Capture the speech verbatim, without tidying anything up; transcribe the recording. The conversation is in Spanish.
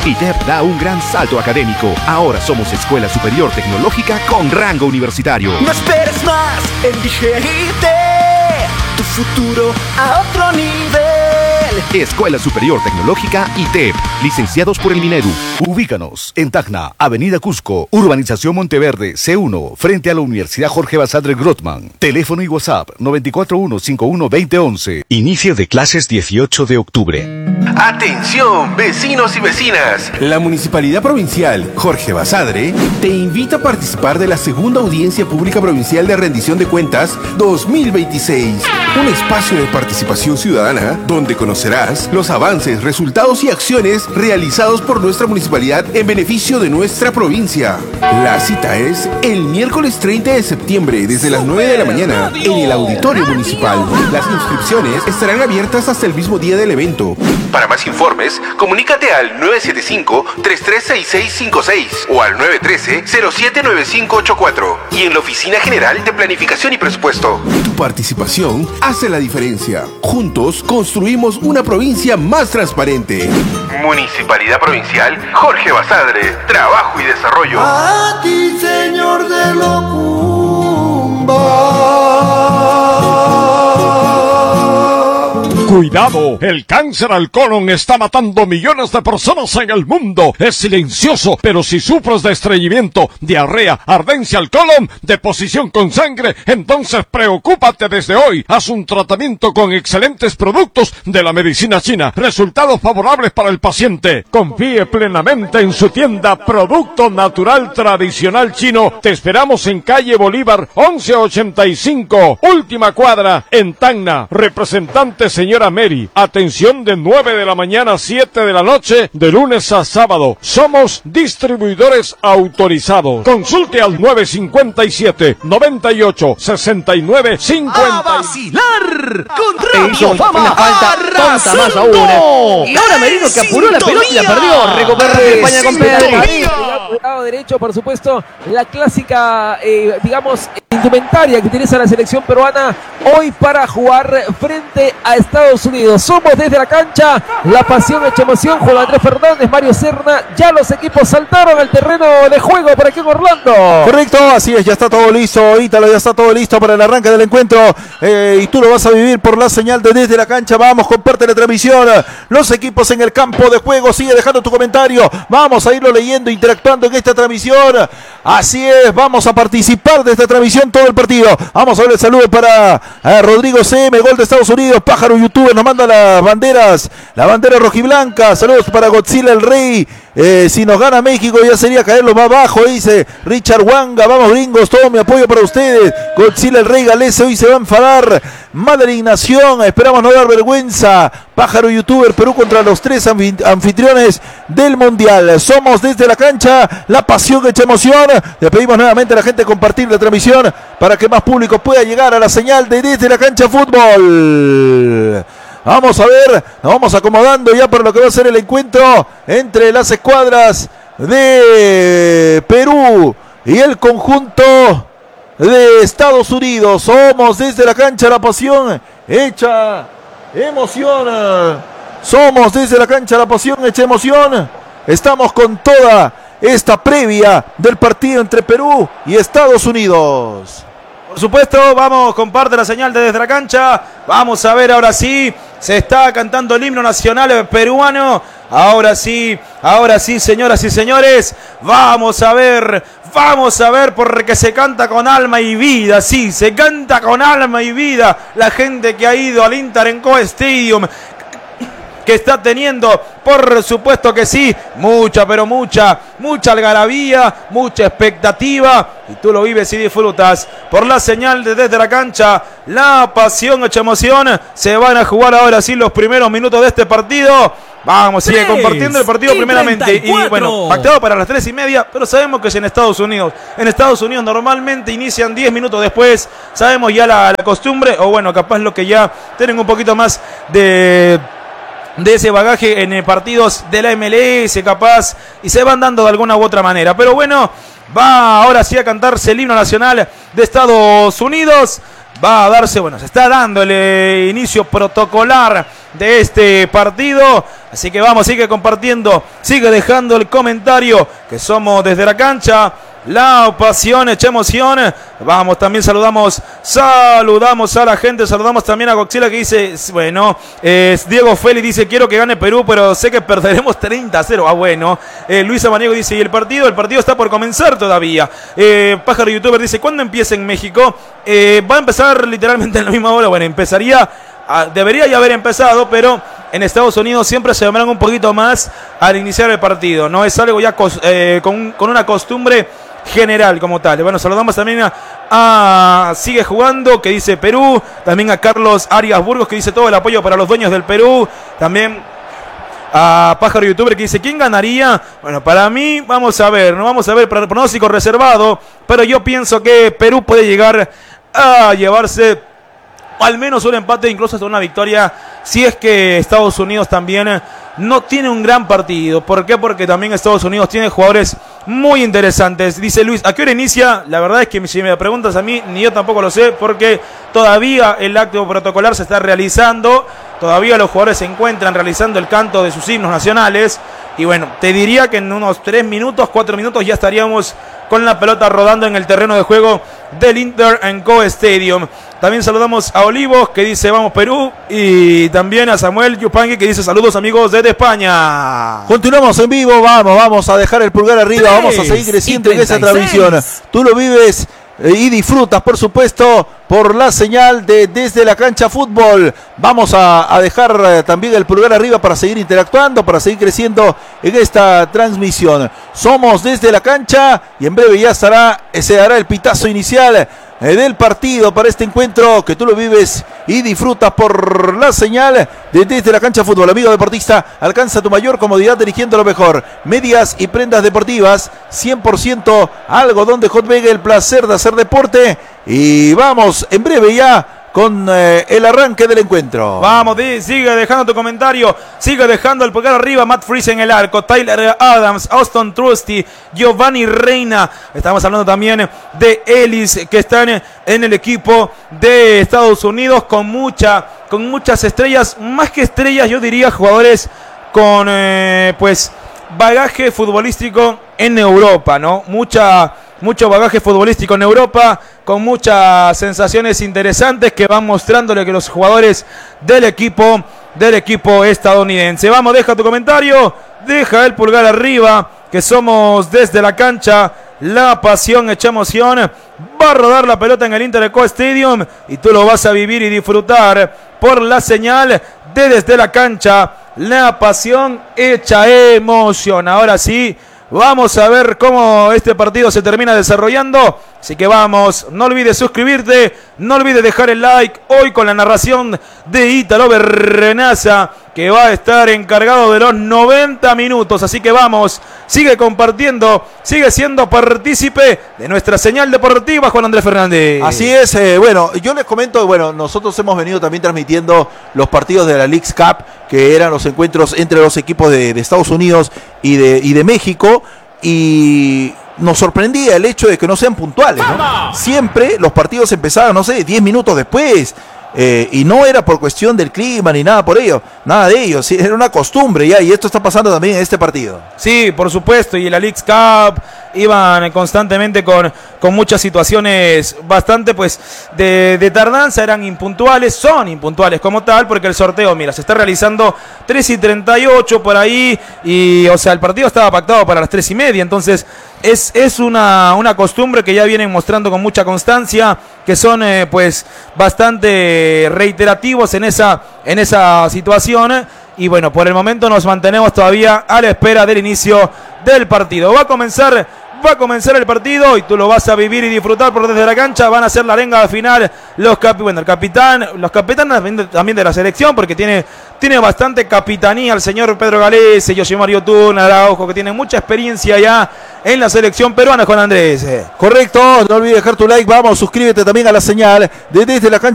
I T E P da un gran salto académico. Ahora somos Escuela Superior Tecnológica con rango universitario. No esperes más, elige I T E P, tu futuro a otro nivel. Escuela Superior Tecnológica I T E P, licenciados por el Minedu. Ubícanos en Tacna, Avenida Cusco, Urbanización Monteverde, C uno, frente a la Universidad Jorge Basadre Grossman. Teléfono y WhatsApp nueve cuatro uno, cinco uno dos cero once. Inicio de clases dieciocho de octubre. Atención, vecinos y vecinas. La Municipalidad Provincial Jorge Basadre te invita a participar de la segunda Audiencia Pública Provincial de Rendición de Cuentas dos mil veintiséis. Un espacio de participación ciudadana donde conocerás los avances, resultados y acciones realizados por nuestra municipalidad en beneficio de nuestra provincia. La cita es el miércoles treinta de septiembre desde las nueve de la mañana en el Auditorio Municipal. Las inscripciones estarán abiertas hasta el mismo día del evento. Para más informes, comunícate al nueve siete cinco, tres tres seis seis cinco seis o al nueve uno tres, cero siete nueve cinco ocho cuatro y en la Oficina General de Planificación y Presupuesto. Tu participación hace la diferencia. Juntos construimos una provincia más transparente. Municipalidad Provincial Jorge Basadre, Trabajo y Desarrollo. A ti, Señor de Locumba. Cuidado, el cáncer al colon está matando millones de personas en el mundo. Es silencioso, pero si sufres de estreñimiento, diarrea, ardencia al colon, deposición con sangre, entonces preocúpate desde hoy. Haz un tratamiento con excelentes productos de la medicina china. Resultados favorables para el paciente. Confíe plenamente en su tienda Producto Natural Tradicional Chino. Te esperamos en calle Bolívar once ochenta y cinco, última cuadra, en Tacna. Representante señora Mary. Atención de nueve de la mañana a siete de la noche, de lunes a sábado. Somos distribuidores autorizados. Consulte al nueve cinco siete, noventa y ocho, sesenta y nueve cincuenta. ¡A vacilar! ¡Con Radio Fama! Una falta tonta más aún. ¿Eh? Y ahora Merino que apuró la pelota y la perdió. Recupera España con Pedro. Lado derecho, por supuesto, la clásica, eh, digamos, indumentaria que utiliza la selección peruana hoy para jugar frente a Estados Unidos. Somos desde la cancha, la pasión hecha emoción. Juan Andrés Fernández, Mario Serna, ya los equipos saltaron al terreno de juego por aquí en Orlando. Correcto, así es, ya está todo listo, Ítalo, ya está todo listo para el arranque del encuentro, eh, y tú lo vas a vivir por la señal de Desde la Cancha. Vamos, comparte la transmisión, los equipos en el campo de juego, sigue dejando tu comentario, vamos a irlo leyendo, interactuando en esta transmisión. Así es, vamos a participar de esta transmisión todo el partido. Vamos a ver el saludo para eh, Rodrigo C M, gol de Estados Unidos. Pájaro youtuber nos manda las banderas, la bandera rojiblanca. Saludos para Godzilla el Rey. Eh, si nos gana México ya sería caerlo más bajo, dice Richard Wanga. Vamos gringos, todo mi apoyo para ustedes. Godzilla el Rey Galese hoy se va a enfadar. Madre Ignación, esperamos no dar vergüenza. Pájaro youtuber, Perú contra los tres anfitriones del Mundial. Somos desde la cancha, la pasión hecha emoción. Le pedimos nuevamente a la gente compartir la transmisión para que más público pueda llegar a la señal de Desde la Cancha Fútbol. Vamos a ver, nos vamos acomodando ya para lo que va a ser el encuentro entre las escuadras de Perú y el conjunto de Estados Unidos. Somos desde la cancha, la pasión hecha emoción. Somos desde la cancha, la pasión hecha emoción. Estamos con toda esta previa del partido entre Perú y Estados Unidos. Por supuesto, vamos, comparte la señal de Desde la Cancha. Vamos a ver, ahora sí, se está cantando el himno nacional peruano. Ahora sí, ahora sí, señoras y señores, vamos a ver, vamos a ver, porque se canta con alma y vida, sí, se canta con alma y vida. La gente que ha ido al Intarenco Stadium, que está teniendo, por supuesto que sí, mucha, pero mucha, mucha algarabía, mucha expectativa, y tú lo vives y disfrutas por la señal de Desde la Cancha, la pasión hecha emoción. Se van a jugar ahora sí los primeros minutos de este partido. Vamos, sigue compartiendo el partido primeramente, y bueno, pactado para las tres y media, pero sabemos que es en Estados Unidos. En Estados Unidos normalmente inician diez minutos después, sabemos ya la, la costumbre, o bueno, capaz lo que ya tienen un poquito más de... de ese bagaje en partidos de la M L S, capaz, y se van dando de alguna u otra manera. Pero bueno, va ahora sí a cantarse el himno nacional de Estados Unidos. va a darse, bueno, se está dando el eh, inicio protocolar de este partido. Así que vamos, sigue compartiendo, sigue dejando el comentario, que somos desde la cancha. La pasión, echa emoción. Vamos, también saludamos, saludamos a la gente, saludamos también a Goxila que dice, bueno, eh, Diego Feli dice, quiero que gane Perú, pero sé que perderemos treinta a cero. Ah, bueno. Eh, Luis Amaniego dice, ¿y el partido? El partido está por comenzar todavía. Eh, Pájaro YouTuber dice, ¿cuándo empieza en México? Eh, va a empezar literalmente en la misma hora. Bueno, empezaría, a, debería ya haber empezado, pero en Estados Unidos siempre se demoran un poquito más al iniciar el partido. No es algo ya cos, eh, con, con una costumbre general como tal. Bueno, saludamos también a, a Sigue Jugando, que dice Perú. También a Carlos Arias Burgos, que dice todo el apoyo para los dueños del Perú. También a Pájaro YouTuber, que dice, ¿quién ganaría? Bueno, para mí, vamos a ver, no vamos a ver, pronóstico reservado, pero yo pienso que Perú puede llegar a llevarse al menos un empate, incluso hasta una victoria, si es que Estados Unidos también no tiene un gran partido. ¿Por qué? Porque también Estados Unidos tiene jugadores muy interesantes. Dice Luis, ¿a qué hora inicia? La verdad es que si me preguntas a mí, ni yo tampoco lo sé, porque todavía el acto protocolar se está realizando, todavía los jugadores se encuentran realizando el canto de sus himnos nacionales, y bueno, te diría que en unos tres minutos, cuatro minutos ya estaríamos con la pelota rodando en el terreno de juego del Inter and Co Stadium. También saludamos a Olivos, que dice vamos Perú, y también a Samuel Yupanqui, que dice saludos amigos desde España. Continuamos en vivo, vamos, vamos a dejar el pulgar arriba, vamos a seguir creciendo en esta transmisión. Tú lo vives y disfrutas, por supuesto, por la señal de Desde la Cancha Fútbol. Vamos a, a dejar eh, también el pulgar arriba para seguir interactuando, para seguir creciendo en esta transmisión. Somos Desde la Cancha y en breve ya estará, se dará el pitazo inicial eh, del partido para este encuentro que tú lo vives y disfrutas por la señal de Desde la Cancha Fútbol. Amigo deportista, alcanza tu mayor comodidad eligiendo lo mejor. Medias y prendas deportivas, cien por ciento algodón de Hot Vega, el placer de hacer deporte. Y vamos en breve ya con eh, el arranque del encuentro. Vamos, di, sigue dejando tu comentario, sigue dejando el pulgar arriba. Matt Freese en el arco, Tyler Adams, Austin Trusty, Giovanni Reina. Estamos hablando también de Ellis, que están en el equipo de Estados Unidos con mucha, con muchas estrellas, más que estrellas, yo diría jugadores con eh, pues bagaje futbolístico en Europa, ¿no? Mucha Mucho bagaje futbolístico en Europa, con muchas sensaciones interesantes que van mostrándole que los jugadores del equipo, del equipo estadounidense. Vamos, deja tu comentario, deja el pulgar arriba, que somos Desde la Cancha, la pasión hecha emoción. Va a rodar la pelota en el Inter Co Stadium y tú lo vas a vivir y disfrutar por la señal de Desde la Cancha, la pasión hecha emoción. Ahora sí, vamos a ver cómo este partido se termina desarrollando. Así que vamos, no olvides suscribirte, no olvides dejar el like. Hoy con la narración de Ítalo Berrenaza, que va a estar encargado de los noventa minutos. Así que vamos, sigue compartiendo, sigue siendo partícipe de nuestra señal deportiva, Juan Andrés Fernández. Así es, eh, bueno, yo les comento, bueno, nosotros hemos venido también transmitiendo los partidos de la Leagues Cup, que eran los encuentros entre los equipos de, de Estados Unidos y de, y de México, y nos sorprendía el hecho de que no sean puntuales, ¿no? Siempre los partidos empezaban, no sé, diez minutos después. Eh, y no era por cuestión del clima ni nada por ello, nada de ello, sí, era una costumbre ya, y esto está pasando también en este partido. Sí, por supuesto, y en la Leagues Cup iban constantemente con, con muchas situaciones bastante pues de, de tardanza, eran impuntuales, son impuntuales como tal, porque el sorteo, mira, se está realizando tres y treinta y ocho por ahí, y o sea, el partido estaba pactado para las tres y media, entonces es, es una, una costumbre que ya vienen mostrando con mucha constancia, que son eh, pues bastante reiterativos en esa, en esa situación. Y bueno, por el momento nos mantenemos todavía a la espera del inicio del partido. Va a comenzar, va a comenzar el partido y tú lo vas a vivir y disfrutar por Desde la Cancha. Van a hacer la arenga final los capi, bueno, el capitán, los capitanes también de la selección, porque tiene, tiene bastante capitanía el señor Pedro Galese, Yoshimaru Tun, Araujo, que tiene mucha experiencia ya en la selección peruana, Juan Andrés. Correcto, no olvides dejar tu like, vamos, suscríbete también a la señal de Desde la Cancha